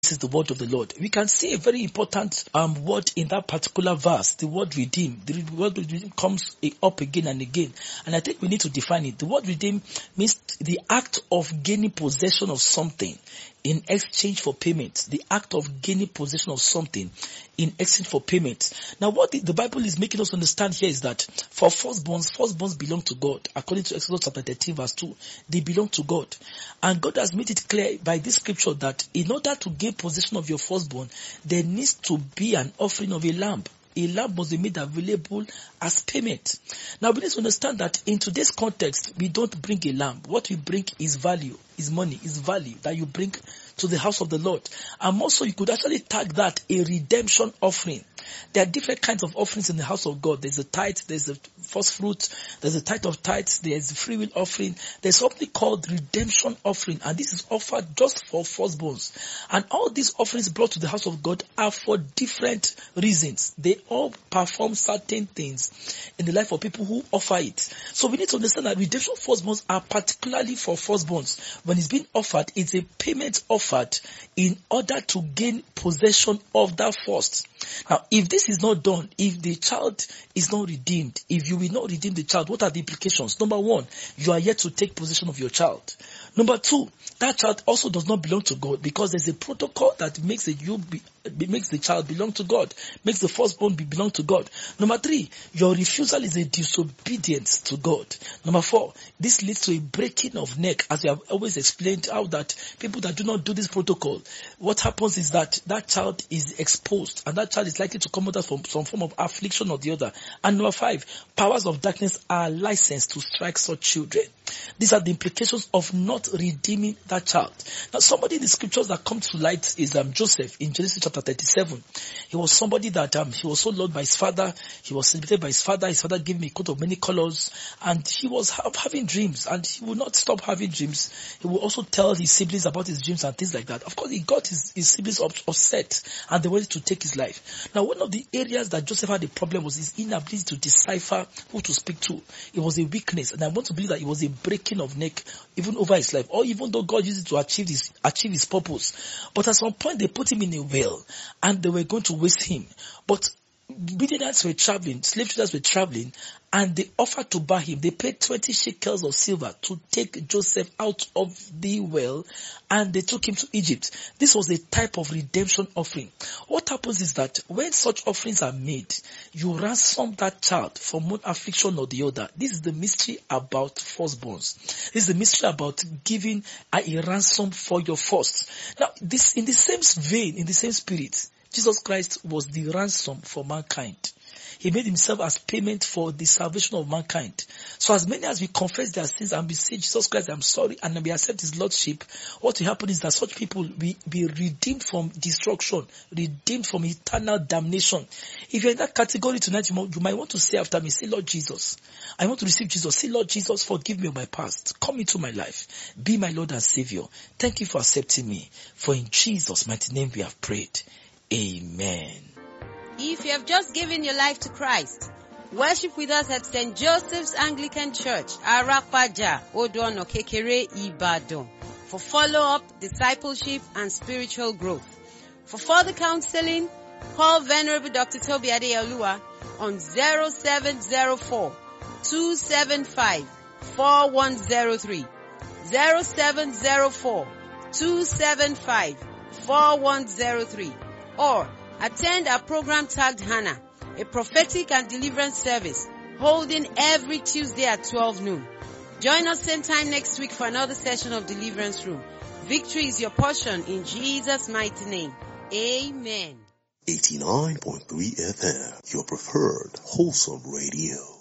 This is the word of the Lord. We can see a very important word in that particular verse, the word redeem. The word redeem comes up again and again. And I think we need to define it. The word redeem means the act of gaining possession of something in exchange for payment. The act of gaining possession of something in exchange for payment. Now what the Bible is making us understand here is that for firstborns belong to God. According to Exodus chapter 13 verse 2, they belong to God. And God has made it clear by this scripture that in order to gain possession of your firstborn, there needs to be an offering of a lamb. A lamb must be made available as payment. Now we need to understand that in today's context, we don't bring a lamb. What we bring is value, is money, is value that you bring to the house of the Lord. And also you could actually tag that a redemption offering. There are different kinds of offerings in the house of God. There's a tithe, there's a first fruit, there's a tithe of tithes, there's a free will offering. There's something called redemption offering, and this is offered just for firstborns. And all these offerings brought to the house of God are for different reasons. They all perform certain things in the life of people who offer it. So we need to understand that redemption firstborns are particularly for firstborns. When it's being offered, it's a payment offered in order to gain possession of that first. Now, if this is not done, if the child is not redeemed, if you will not redeem the child, what are the implications? Number one, you are yet to take possession of your child. Number two, that child also does not belong to God, because there's a protocol that makes the child belong to God, makes the firstborn belong to God. Number three, your refusal is a disobedience to God. Number four, this leads to a breaking of neck, as we have always explained how that people that do not do this protocol, what happens is that that child is exposed, and that child is likely to come out from some form of affliction or the other. And number five, powers of darkness are licensed to strike such children. These are the implications of not redeeming that child. Now, somebody in the scriptures that comes to light is Joseph in Genesis chapter 37. He was somebody that he was so loved by his father. He was celebrated by his father. His father gave him a coat of many colors, and he was having dreams, and he would not stop having dreams. He would also tell his siblings about his dreams and things like that. Of course, he got his siblings upset, and they wanted to take his life. Now, one of the areas that Joseph had a problem was his inability to decipher who to speak to. It was a weakness, and I want to believe that it was a breaking of neck even over his life, or even though God used it to achieve his purpose. But at some point they put him in a well, and they were going to waste him. But Midianites were traveling, slave traders were traveling, and they offered to buy him. They paid 20 shekels of silver to take Joseph out of the well, and they took him to Egypt. This was a type of redemption offering. What happens is that when such offerings are made, you ransom that child from one affliction or the other. This is the mystery about firstborns. This is the mystery about giving a ransom for your first. Now, this in the same vein, in the same spirit, Jesus Christ was the ransom for mankind. He made himself as payment for the salvation of mankind. So as many as we confess their sins and we say, Jesus Christ, I'm sorry, and we accept his lordship, what will happen is that such people will be redeemed from destruction, redeemed from eternal damnation. If you're in that category tonight, you might want to say after me, say, Lord Jesus, I want to receive Jesus. Say, Lord Jesus, forgive me of my past. Come into my life. Be my Lord and Savior. Thank you for accepting me. For in Jesus' mighty name we have prayed. Amen. If you have just given your life to Christ, worship with us at St. Joseph's Anglican Church, Arapaja, Odono Kekere, Ibadan, for follow-up, discipleship, and spiritual growth. For further counseling, call Venerable Dr. Toby Adeolua on 0704 275 4103, 0704 275 4103, or attend our program tagged Hannah, a prophetic and deliverance service holding every Tuesday at 12 noon. Join us same time next week for another session of Deliverance Room. Victory is your portion in Jesus' mighty name. Amen. 89.3 FM, your preferred wholesome radio.